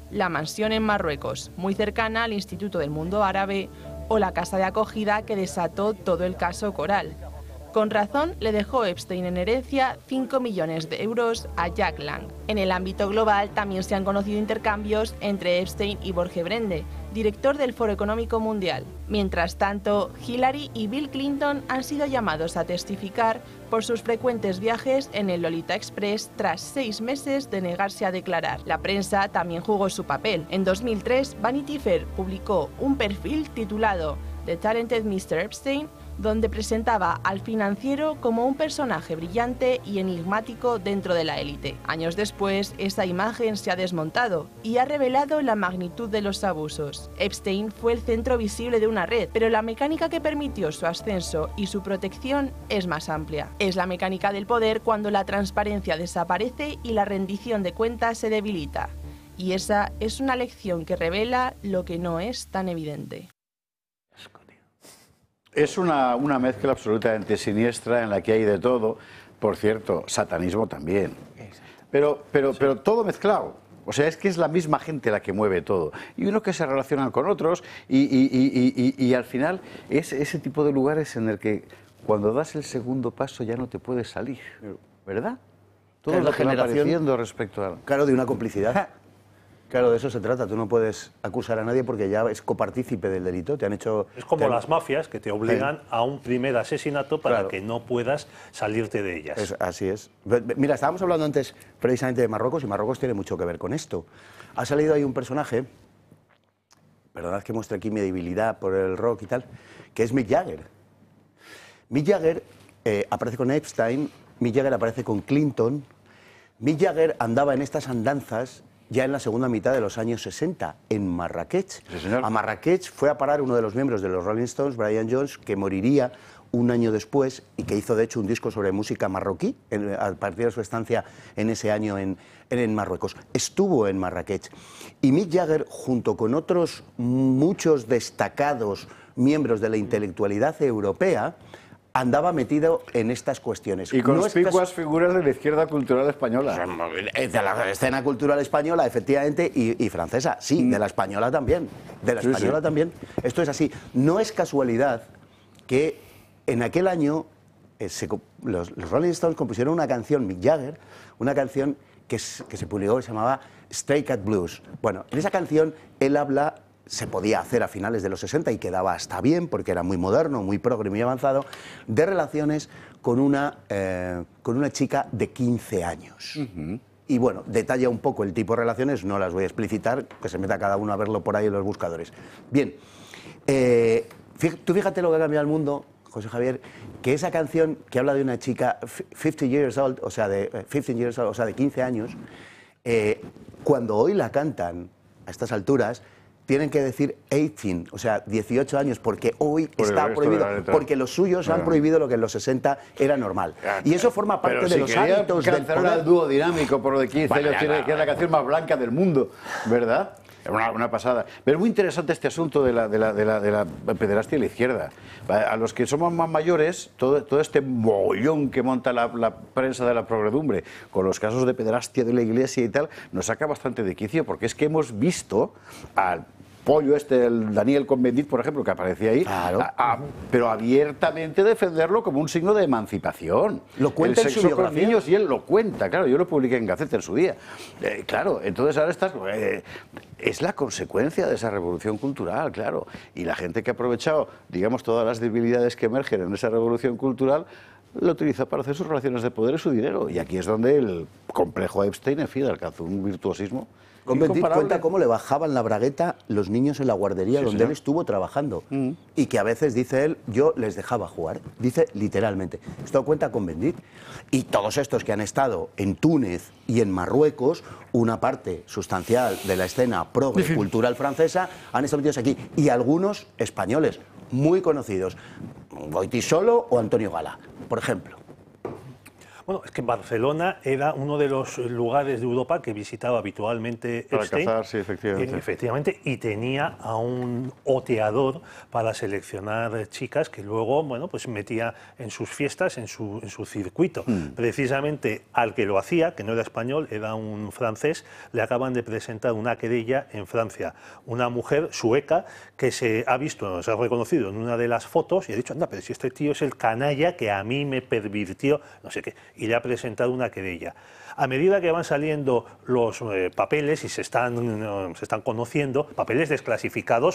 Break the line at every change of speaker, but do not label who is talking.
la mansión en Marruecos, muy cercana al Instituto del Mundo Árabe, o la casa de acogida que desató todo el caso Coral. Con razón le dejó Epstein en herencia 5 millones de euros a Jack Lang. En el ámbito global también se han conocido intercambios entre Epstein y Borge Brende, director del Foro Económico Mundial. Mientras tanto, Hillary y Bill Clinton han sido llamados a testificar por sus frecuentes viajes en el Lolita Express tras 6 meses de negarse a declarar. La prensa también jugó su papel. En 2003, Vanity Fair publicó un perfil titulado The Talented Mr. Epstein, donde presentaba al financiero como un personaje brillante y enigmático dentro de la élite. Años después, esa imagen se ha desmontado y ha revelado la magnitud de los abusos. Epstein fue el centro visible de una red, pero la mecánica que permitió su ascenso y su protección es más amplia. Es la mecánica del poder cuando la transparencia desaparece y la rendición de cuentas se debilita. Y esa es una lección que revela lo que no es tan evidente.
Es una mezcla absolutamente siniestra en la que hay de todo. Por cierto, satanismo también. Pero todo mezclado. O sea, es que es la misma gente la que mueve todo. Y uno que se relaciona con otros y al final es ese tipo de lugares en el que cuando das el segundo paso ya no te puedes salir. ¿Verdad? Todo lo que va apareciendo respecto a...
Claro, de una complicidad. Claro, de eso se trata. Tú no puedes acusar a nadie porque ya es copartícipe del delito. Te han hecho...
Es como las mafias que te obligan a un primer asesinato para que no puedas salirte de ellas.
Así es. Mira, estábamos hablando antes precisamente de Marruecos y Marruecos tiene mucho que ver con esto. Ha salido ahí un personaje, perdonad que muestre aquí mi debilidad por el rock y tal, que es Mick Jagger. Mick Jagger aparece con Epstein, Mick Jagger aparece con Clinton. Mick Jagger andaba en estas andanzas ya en la segunda mitad de los años 60, en Marrakech.
Sí, señor.
A Marrakech fue a parar uno de los miembros de los Rolling Stones, Brian Jones, que moriría un año después y que hizo de hecho un disco sobre música marroquí a partir de su estancia en ese año en Marruecos. Estuvo en Marrakech y Mick Jagger, junto con otros muchos destacados miembros de la intelectualidad europea, andaba metido en estas cuestiones.
Y conspicuas figuras de la izquierda cultural española.
De la escena cultural española, efectivamente, y francesa, sí, de la española también. De la española también. Esto es así. No es casualidad que en aquel año los Rolling Stones compusieron una canción, Mick Jagger, una canción que se publicó que se llamaba Stray Cat Blues. Bueno, en esa canción él habla... Se podía hacer a finales de los 60 y quedaba hasta bien, porque era muy moderno, muy progre, muy avanzado, de relaciones con una chica de 15 años. Y bueno, detalla un poco el tipo de relaciones, no las voy a explicitar, que se meta cada uno a verlo por ahí en los buscadores. Bien, tú fíjate lo que ha cambiado el mundo, José Javier, que esa canción que habla de una chica 15 years old, o sea, de 15 años, cuando hoy la cantan a estas alturas, tienen que decir 18, o sea, 18 años, porque hoy está prohibido, porque los suyos han prohibido lo que en los 60 era normal. Y eso forma parte de los hábitos del poder.
El dúo dinámico por lo de 15 años, que es la canción más blanca del mundo, ¿verdad? Una pasada. Pero es muy interesante este asunto de la pederastia y la izquierda. A los que somos más mayores, todo este mogollón que monta la prensa de la progredumbre con los casos de pederastia de la Iglesia y tal, nos saca bastante de quicio, porque es que hemos visto al pollo el Daniel Cohn-Bendit, por ejemplo, que aparecía ahí, claro, pero abiertamente defenderlo como un signo de emancipación.
Lo cuenta en su biografía.
Con niños, y él lo cuenta, claro, yo lo publiqué en Gaceta en su día. Claro, entonces ahora es la consecuencia de esa revolución cultural, claro, y la gente que ha aprovechado, digamos, todas las debilidades que emergen en esa revolución cultural, lo utiliza para hacer sus relaciones de poder y su dinero. Y aquí es donde el complejo Epstein, en fin, alcanzó un virtuosismo.
Cohn-Bendit cuenta cómo le bajaban la bragueta los niños en la guardería donde él estuvo trabajando. Y que a veces, dice él, yo les dejaba jugar. Dice literalmente. Esto cuenta Cohn-Bendit. Y todos estos que han estado en Túnez y en Marruecos, una parte sustancial de la escena progre cultural francesa, han estado metidos aquí. Y algunos españoles muy conocidos. Goitisolo o Antonio Gala, por ejemplo.
Bueno, es que Barcelona era uno de los lugares de Europa que visitaba habitualmente
Para
Epstein.
cazar, sí, efectivamente.
Efectivamente, y tenía a un oteador para seleccionar chicas que luego, bueno, pues metía en sus fiestas, en su circuito. Precisamente al que lo hacía, que no era español, era un francés, le acaban de presentar una querella en Francia. Una mujer sueca que se ha visto, se ha reconocido en una de las fotos y ha dicho, anda, pero si este tío es el canalla que a mí me pervirtió, no sé qué, y le ha presentado una querella. A medida que van saliendo los papeles y se están conociendo, papeles desclasificados